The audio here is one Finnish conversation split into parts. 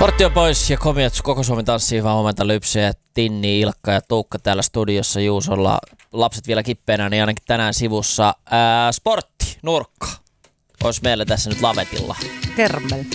Portti on pois ja komiat koko Suomen tanssii, vaan huomenta Lypsy ja Tinni, Ilkka ja Tuukka täällä studiossa Juusolla. Lapset vielä kippeenä, niin ainakin tänään sivussa sportti, nurkka. Ois meillä tässä nyt lavetilla. Termel.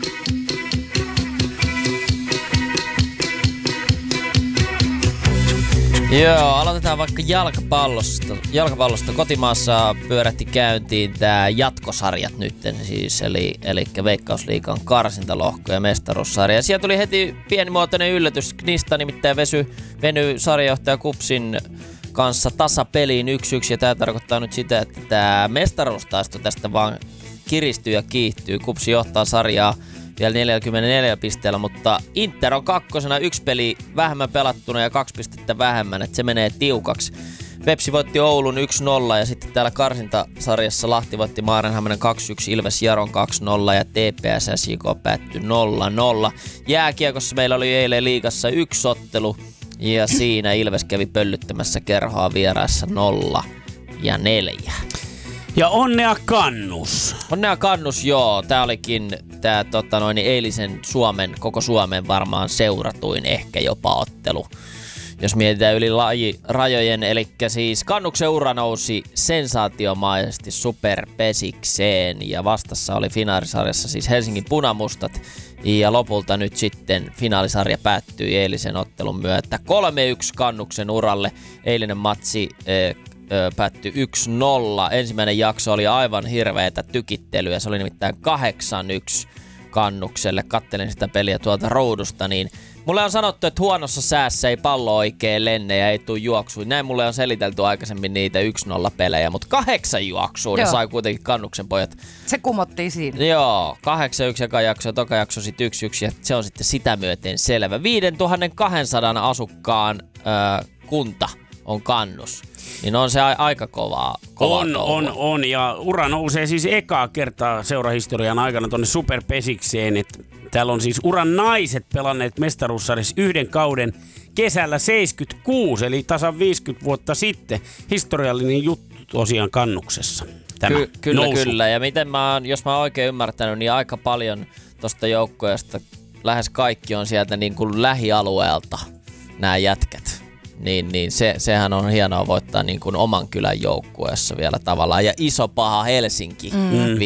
Joo, aloitetaan vaikka jalkapallosta. Kotimaassa pyörähti käyntiin tää jatkosarjat nytten siis, eli Veikkausliigan karsintalohko ja mestaruussarja. Siellä tuli heti pienimuotoinen yllätys. Knista nimittäin venyi sarjajohtaja Kupsin kanssa tasapeliin 1-1, ja tää tarkoittaa nyt sitä, että tää mestaruustaisto tästä vaan kiristyy ja kiihtyy. Kupsi johtaa sarjaa vielä 44 pisteellä, mutta Inter on kakkosena, 1 peli vähemmän pelattuna ja 2 pistettä vähemmän, että se menee tiukaksi. Pepsi voitti Oulun 1-0 ja sitten täällä karsintasarjassa Lahti voitti Maarenhämmenen 2-1, Ilves Jaron 2-0 ja TPS SJK päättyi 0-0. Jääkiekossa meillä oli eilen liigassa 1 ottelu ja siinä Ilves kävi pöllyttämässä Kerhoa vieraissa 0-4. Ja onnea Kannus. Onnea Kannus, joo. Tää olikin eilisen koko Suomen varmaan seuratuin ehkä jopa ottelu. Jos mietitään yli rajojen, eli siis Kannuksen ura nousi sensaatiomaisesti superpesikseen ja vastassa oli finaalisarjassa siis Helsingin Punamustat ja lopulta nyt sitten finaalisarja päättyi eilisen ottelun myötä 3-1 Kannuksen uralle. Eilinen matsi päättyi 1-0. Ensimmäinen jakso oli aivan hirveätä tykittelyä. Se oli nimittäin 8-1 Kannukselle. Kattelin sitä peliä tuolta ruudusta, niin mulle on sanottu, että huonossa säässä ei pallo oikein lenne ja ei tuu juoksuja. Näin mulle on selitelty aikaisemmin niitä 1-0 pelejä, mutta 8 juoksua ne sai kuitenkin Kannuksen pojat. Se kumottiin siinä. Joo, 8-1 eka jakso ja toka jakso sitten 1-1 ja se on sitten sitä myöten selvä. 5200 asukkaan kunta on Kannus. Niin on se aika kovaa On. Ja ura nousee siis ekaa kertaa seurahistorian aikana tonne superpesikseen. Täällä on siis uran naiset pelanneet mestaruussarjassa 1 kauden kesällä 76, eli tasan 50 vuotta sitten. Historiallinen juttu tosiaan Kannuksessa. Kyllä. Ja miten jos mä oon oikein ymmärtänyt, niin aika paljon tosta joukkueesta lähes kaikki on sieltä niin kuin lähialueelta nämä jätkät. Niin sehän on hienoa voittaa niin kuin oman kylän joukkueessa vielä tavallaan. Ja iso paha Helsinki